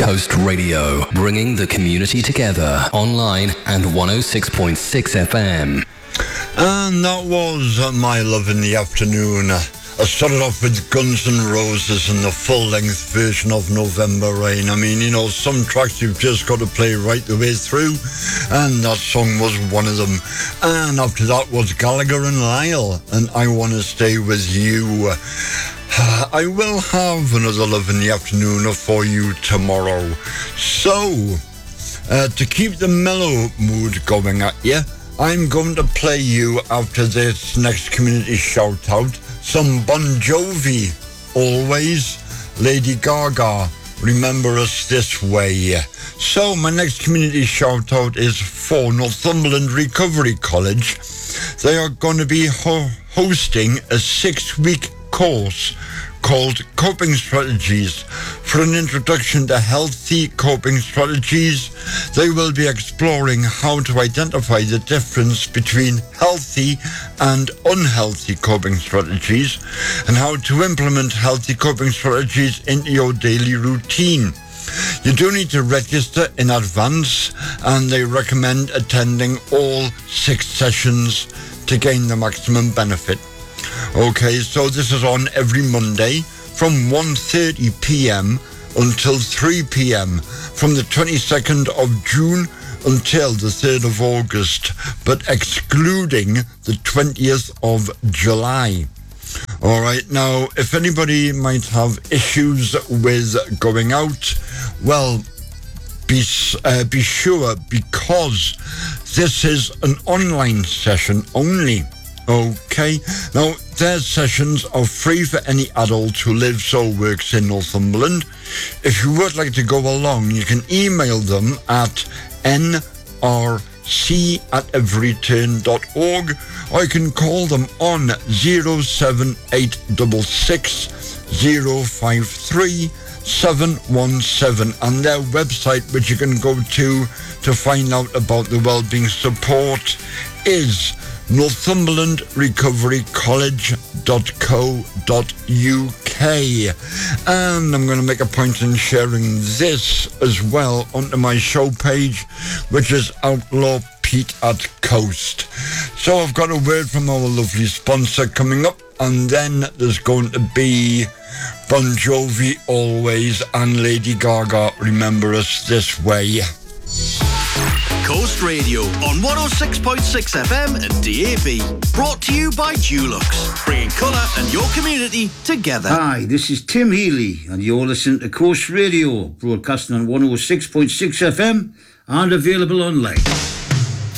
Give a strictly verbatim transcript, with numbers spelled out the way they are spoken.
Coast Radio, bringing the community together online and one oh six point six F M. And that was uh, My Love in the Afternoon. Uh, I started off with Guns N' Roses and the full-length version of November Rain. I mean, you know, some tracks you've just got to play right the way through, and that song was one of them. And after that was Gallagher and Lyle, and I Want to Stay With You. I will have another Love in the Afternoon for you tomorrow. So, uh, to keep the mellow mood going at you, I'm going to play you, after this next community shout-out, some Bon Jovi, Always, Lady Gaga, Remember Us This Way. So my next community shout-out is for Northumberland Recovery College. They are going to be ho- hosting a six-week course called Coping Strategies. For an introduction to healthy coping strategies, they will be exploring how to identify the difference between healthy and unhealthy coping strategies and how to implement healthy coping strategies into your daily routine. You do need to register in advance, and they recommend attending all six sessions to gain the maximum benefit. Okay, so this is on every Monday from one thirty p.m. until three p.m. from the twenty-second of June until the third of August, but excluding the twentieth of July. All right, now, if anybody might have issues with going out, well, be, uh, be sure, because this is an online session only. Okay, now their sessions are free for any adult who lives or works in Northumberland. If you would like to go along, you can email them at n r c at everyturn dot org, or you can call them on zero seven eight six six zero five three seven one seven, and their website, which you can go to to find out about the wellbeing support, is northumberland recovery college dot co dot u k. And I'm going to make a point in sharing this as well onto my show page, which is Outlaw Pete at Coast. So I've got a word from our lovely sponsor coming up, and then there's going to be Bon Jovi, Always, and Lady Gaga, Remember Us This Way. Coast Radio on one oh six point six F M and D A B. Brought to you by Dulux, bringing colour and your community together. Hi, this is Tim Healy, and you're listening to Coast Radio, broadcasting on one oh six point six F M and available online.